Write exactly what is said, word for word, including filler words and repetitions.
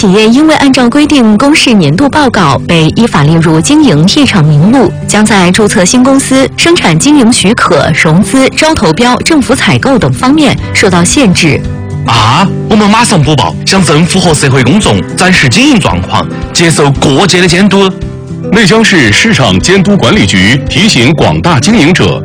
企业因为按照规定公示年度报告，被依法列入经营异常名录，将在注册新公司、生产经营许可、融资、招投标、政府采购等方面受到限制。 啊！我们马上播报，向政府和社会公众展示经营状况，接受各界的监督。 内江市市场监督管理局提醒广大经营者